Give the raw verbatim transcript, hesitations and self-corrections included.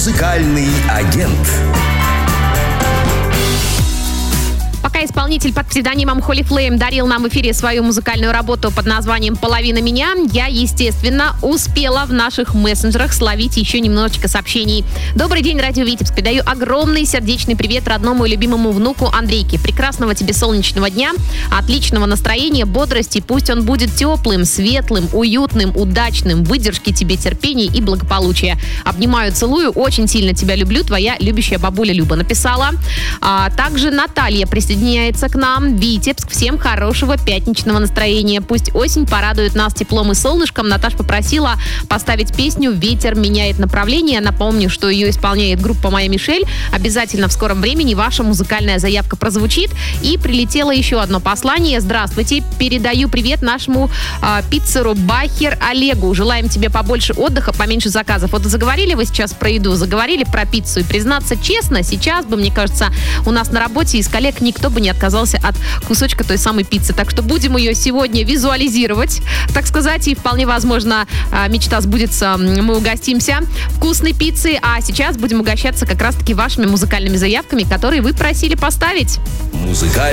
Музыкальный агент. Пока исполнитель под псевдонимом Holy Flame дарил нам в эфире свою музыкальную работу под названием «Половина меня», я, естественно, успела в наших мессенджерах словить еще немножечко сообщений. Добрый день, Радио Витебск. Передаю огромный сердечный привет родному и любимому внуку Андрейке. Прекрасного тебе солнечного дня, отличного настроения, бодрости. Пусть он будет теплым, светлым, уютным, удачным. Выдержки тебе, терпения и благополучия. Обнимаю, целую. Очень сильно тебя люблю. Твоя любящая бабуля Люба написала. А также Наталья присоединяется присоединяется к нам. Витебск. Всем хорошего пятничного настроения. Пусть осень порадует нас теплом и солнышком. Наташа попросила поставить песню «Ветер меняет направление». Напомню, что ее исполняет группа «Моя Мишель». Обязательно в скором времени ваша музыкальная заявка прозвучит. И прилетело еще одно послание. Здравствуйте. Передаю привет нашему э, пиццеру Бахер Олегу. Желаем тебе побольше отдыха, поменьше заказов. Вот заговорили вы сейчас про еду, заговорили про пиццу. И признаться честно, сейчас бы, мне кажется, у нас на работе из коллег никто бы не отказался от кусочка той самой пиццы. Так что будем ее сегодня визуализировать, так сказать, и вполне возможно мечта сбудется. Мы угостимся вкусной пиццей, а сейчас будем угощаться как раз-таки вашими музыкальными заявками, которые вы просили поставить. Музыкальный